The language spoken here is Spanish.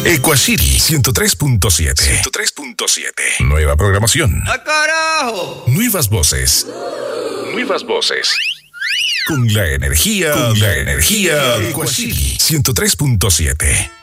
Equacity 103.7. 103.7. Nueva programación. ¡Ah, carajo! Nuevas voces. Nuevas voces. Con la energía. Equacity 103.7.